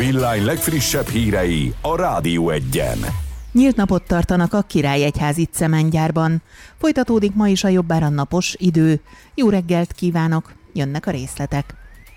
Villány legfrissebb hírei a Rádió Egyen. Nyílt napot tartanak a Királyegyházi cementgyárban. Folytatódik ma is a jobbára napos idő. Jó reggelt kívánok, jönnek a részletek.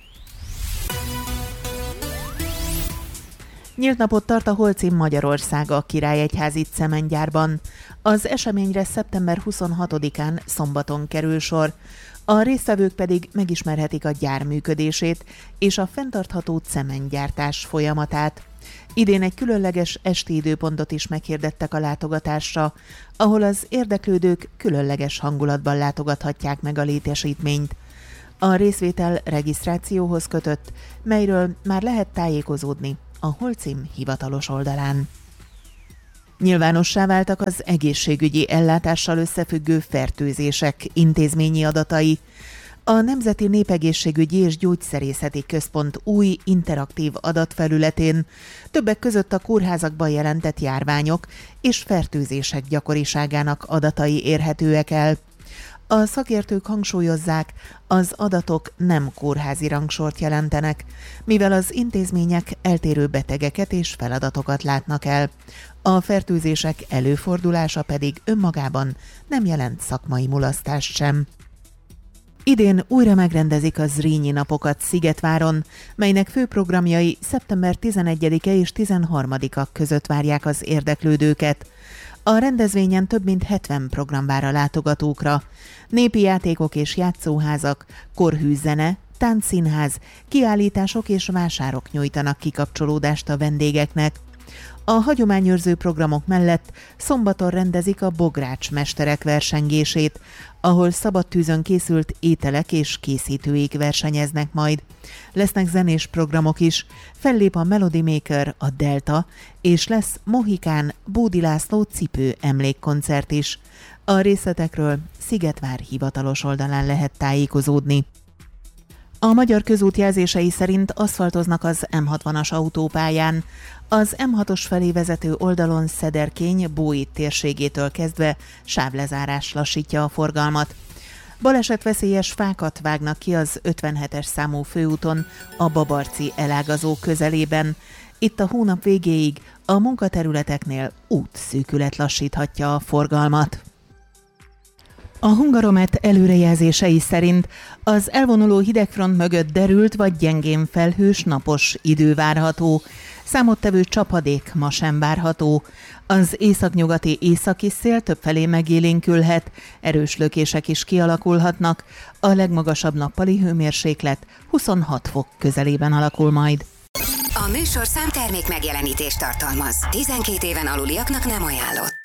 Nyílt napot tart a Holcim Magyarországa a Királyegyházi cementgyárban. Az eseményre szeptember 26-án szombaton kerül sor. A résztvevők pedig megismerhetik a gyár működését és a fenntartható cementgyártás folyamatát. Idén egy különleges esti időpontot is meghirdettek a látogatásra, ahol az érdeklődők különleges hangulatban látogathatják meg a létesítményt. A részvétel regisztrációhoz kötött, melyről már lehet tájékozódni a Holcim hivatalos oldalán. Nyilvánossá váltak az egészségügyi ellátással összefüggő fertőzések intézményi adatai. A Nemzeti Népegészségügyi és Gyógyszerészeti Központ új interaktív adatfelületén többek között a kórházakban jelentett járványok és fertőzések gyakoriságának adatai érhetőek el. A szakértők hangsúlyozzák, az adatok nem kórházi rangsort jelentenek, mivel az intézmények eltérő betegeket és feladatokat látnak el. A fertőzések előfordulása pedig önmagában nem jelent szakmai mulasztást sem. Idén újra megrendezik a Zrínyi napokat Szigetváron, melynek főprogramjai szeptember 11-e és 13-a között várják az érdeklődőket. A rendezvényen több mint 70 program vár a látogatókra. Népi játékok és játszóházak, korhű zene, táncszínház, kiállítások és vásárok nyújtanak kikapcsolódást a vendégeknek. A hagyományőrző programok mellett szombaton rendezik a bogrács mesterek versengését, ahol szabad tűzön készült ételek és készítőik versenyeznek majd. Lesznek zenés programok is, fellép a Melody Maker, a Delta, és lesz Mohikán Bódi László cipő emlékkoncert is. A részletekről Szigetvár hivatalos oldalán lehet tájékozódni. A Magyar Közút jelzései szerint aszfaltoznak az M60-as autópályán. Az M6-os felé vezető oldalon Szederkény, Bóit térségétől kezdve sávlezárás lassítja a forgalmat. Balesetveszélyes fákat vágnak ki az 57-es számú főúton a Babarci elágazó közelében. Itt a hónap végéig a munkaterületeknél útszűkület lassíthatja a forgalmat. A Hungaromet előrejelzései szerint az elvonuló hidegfront mögött derült vagy gyengén felhős napos idő várható. Számottevő csapadék ma sem várható. Az északnyugati északi szél többfelé megélénkülhet, erős lökések is kialakulhatnak. A legmagasabb nappali hőmérséklet 26 fok közelében alakul majd. A műsorszám termék megjelenítést tartalmaz. 12 éven aluliaknak nem ajánlott.